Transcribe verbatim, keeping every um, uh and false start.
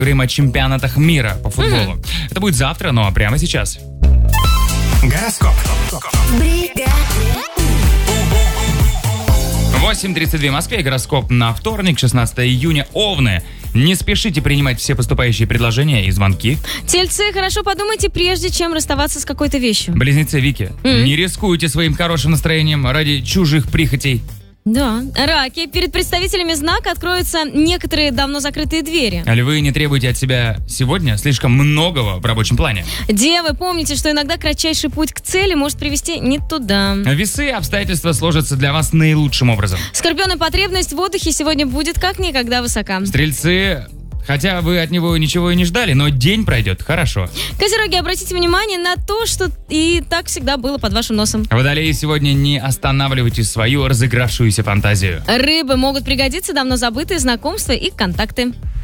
говорим о чемпионатах мира по футболу. Mm-hmm. Это будет завтра, но прямо сейчас. Гороскоп. восемь тридцать два в Москве. Гороскоп на вторник, шестнадцатое июня. Овны. Не спешите принимать все поступающие предложения и звонки. Тельцы, хорошо подумайте, прежде чем расставаться с какой-то вещью. Близнецы, Вики, mm-hmm. не рискуйте своим хорошим настроением ради чужих прихотей. Да. Раки, перед представителями знака откроются некоторые давно закрытые двери. Львы, не требуйте от себя сегодня слишком многого в рабочем плане. Девы, помните, что иногда кратчайший путь к цели может привести не туда. Весы, обстоятельства сложатся для вас наилучшим образом. Скорпионы, потребность в отдыхе сегодня будет как никогда высока. Стрельцы, хотя вы от него ничего и не ждали, но день пройдет хорошо. Козероги, обратите внимание на то, что и так всегда было под вашим носом. Водолеи, сегодня не останавливайте свою разыгравшуюся фантазию. Рыбы, могут пригодиться давно забытые знакомства и контакты.